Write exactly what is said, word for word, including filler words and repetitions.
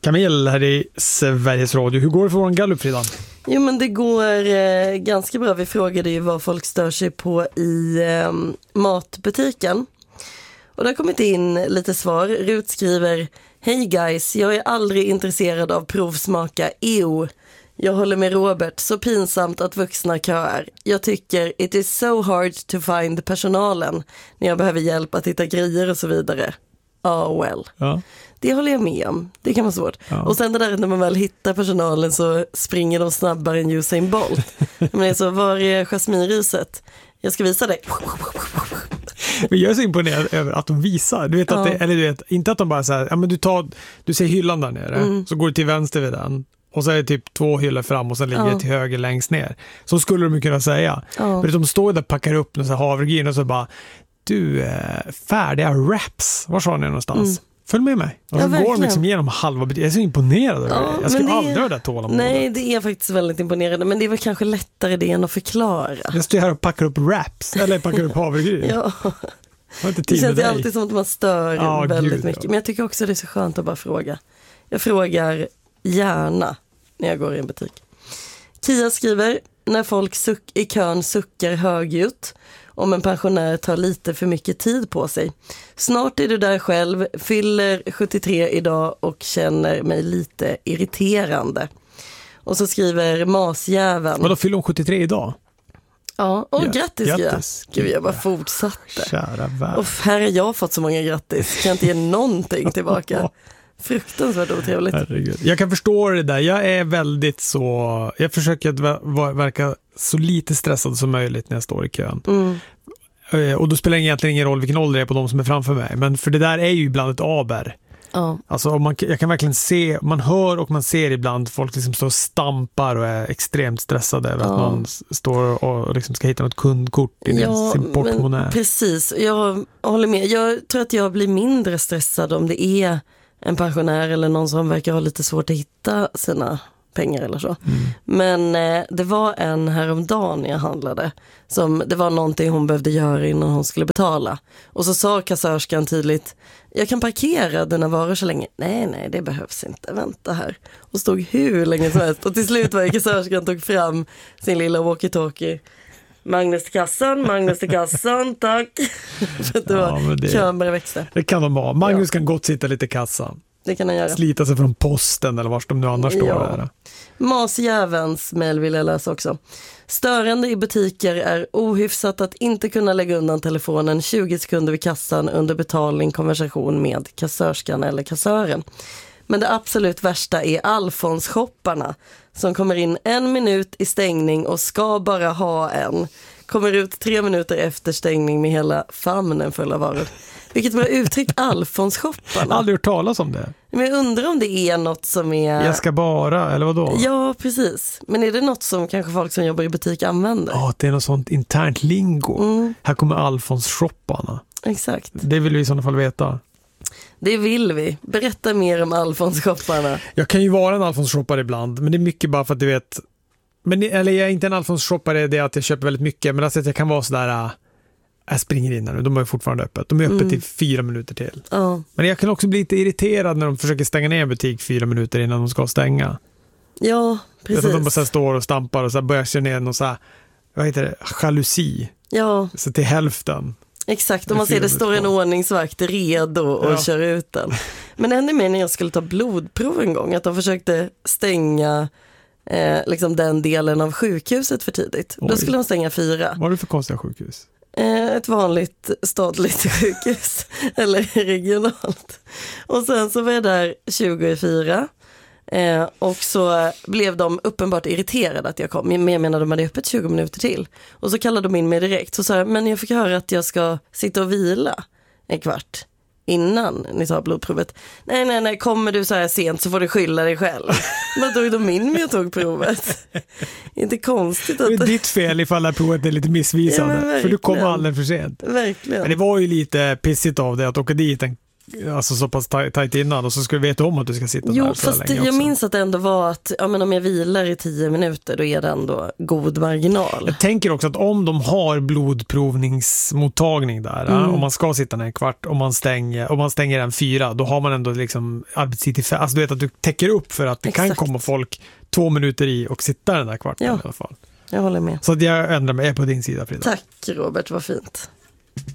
Camille här i Sveriges Radio. Hur går det för våran gallup, Frida? Jo, men det går eh, ganska bra. Vi frågade ju vad folk stör sig på i eh, matbutiken. Och det har kommit in lite svar. Rut skriver: Hej guys, jag är aldrig intresserad av provsmaka E O. Jag håller med Robert, så pinsamt att vuxna köar. Jag tycker it is so hard to find personalen när jag behöver hjälp att hitta grejer och så vidare. Ah oh, well. Ja. Det håller jag med om. Det kan vara svårt. Ja. Och sen det där när man väl hittar personalen så springer de snabbare än Usain Bolt. Men så, var är jasminriset? Jag ska visa dig. Men jag är så imponerad över att de visar. Du vet att ja. det, eller du vet, inte att de bara så här, ja men du tar, du ser hyllan där nere, mm. så går du till vänster vid den. Och så är det typ två hyllor fram och sen ligger ja. det till höger längst ner. Så skulle de kunna säga. Ja. Men de står där och packar upp någon så här havregryn och så bara, du, färdiga wraps. Var sa ni någonstans? Mm. Följ med mig. Och så ja, går de liksom igenom halva butiken. Jag är så imponerad över ja, det. Jag skulle aldrig ha det där tålamodet. Nej, det är faktiskt väldigt imponerande. Men det är väl kanske lättare det än att förklara. Jag står här och packar upp wraps. Eller packar upp havregryn. Ja. Det känns ju alltid som att man stör ja, väldigt gud, mycket. Ja. Men jag tycker också det är så skönt att bara fråga. Jag frågar gärna när jag går i en butik. Kia skriver: när folk suck, i kön suckar högljutt om en pensionär tar lite för mycket tid på sig. Snart är du där själv, fyller sjuttiotre idag och känner mig lite irriterande. Och så skriver Masjäveln. Vadå, fyller hon sjuttiotre idag? Ja, och ja, grattis, grattis. Gud, jag bara fortsatte. Kära värld. Och här har jag fått så många grattis. Kan inte ge någonting tillbaka. Fruktansvärt otrevligt. Herregud. Jag kan förstå det där. Jag är väldigt så... Jag försöker att verka så lite stressad som möjligt när jag står i kön. Mm. Och då spelar det egentligen ingen roll vilken ålder det är på de som är framför mig. Men för det där är ju ibland ett aber. Ja. Alltså man, jag kan verkligen se, man hör och man ser ibland folk liksom står och stampar och är extremt stressade över ja. att man står och liksom ska hitta något kundkort i ja, sin portmonnä. Precis, jag håller med. Jag tror att jag blir mindre stressad om det är en pensionär eller någon som verkar ha lite svårt att hitta sina pengar eller så. Mm. Men eh, det var en häromdagen jag handlade som det var någonting hon behövde göra innan hon skulle betala. Och så sa kassörskan tydligt: jag kan parkera dina varor så länge. Nej, nej, det behövs inte. Vänta här. Och stod hur länge som helst. Och till slut var kassörskan tog fram sin lilla walkie-talkie. Magnus till kassan, Magnus till kassan, tack. För att det var ja, det, kön började växa. Det kan de ha. Magnus ja. kan gott sitta lite i kassan. Det kan han göra. Slita sig från posten eller vars de nu annars står ja. där. Masjävens mejl vill jag läsa också. Störande i butiker är ohyfsat att inte kunna lägga undan telefonen tjugo sekunder vid kassan under betalning, konversation med kassörskan eller kassören. Men det absolut värsta är Alfons-shopparna som kommer in en minut i stängning och ska bara ha en. Kommer ut tre minuter efter stängning med hela famnen full av varor. Vilket bra uttryck, Alfons-shopparna. Jag har aldrig hört talas om det. Men jag undrar om det är något som är... Jag ska bara, eller vad då? Ja, precis. Men är det något som kanske folk som jobbar i butik använder? Ja, det är något sånt internt lingo. Mm. Här kommer Alfons-shopparna. Exakt. Det vill vi i sådana fall veta. Det vill vi. Berätta mer om Alfons-shopparna. Jag kan ju vara en Alfons-shoppare ibland, men det är mycket bara för att du vet... Men, eller jag är inte en Alfons-shoppare, det är att jag köper väldigt mycket, men alltså att jag kan vara sådär... Jag springer in här nu, de är fortfarande öppet. De är öppet mm. i fyra minuter till. Oh. Men jag kan också bli lite irriterad när de försöker stänga ner en butik fyra minuter innan de ska stänga. Ja, precis. Att de bara så står och stampar och så börjar köra ner någon så här, vad heter det, jalusi. Ja. Så till hälften. Exakt, om man ser det står en ordningsvakt redo och ja. kör ut den. Men ännu mer när jag skulle ta blodprov en gång, att de försökte stänga eh, liksom den delen av sjukhuset för tidigt. Oj. Då skulle de stänga fyra. Vad är det för konstiga sjukhus? Ett vanligt stadligt sjukhus eller regionalt. Och sen så var jag där tjugo i fyra eh, och så blev de uppenbart irriterade att jag kom. Men jag menar, de hade öppet tjugo minuter till. Och så kallade de in mig direkt. Så sa jag, men jag fick höra att jag ska sitta och vila en kvart innan ni tar blodprovet. Nej, nej, nej, kommer du så här sent så får du skylla dig själv. Men tog de in mig och tog provet. Inte konstigt att... Det är ditt fel ifall att provet är lite missvisande. Ja, för du kom alldeles för sent. Verkligen. Men det var ju lite pissigt av det att åka dit en alltså så pass taj- tajt innan och så ska du veta om att du ska sitta jo, där så fast länge jag också. minns att det ändå var att ja, men om jag vilar i tio minuter då är det ändå god marginal. Jag tänker också att om de har blodprovningsmottagning där, mm. om man ska sitta där en kvart, om man stänger, om man stänger en fyra, då har man ändå liksom arbetstid till fem. Alltså du vet att du täcker upp för att det Exakt. kan komma folk två minuter i och sitta den där kvarten ja. i alla fall. Jag håller med. Så att jag ändrar mig, är på din sida, Frida. Tack Robert, vad fint.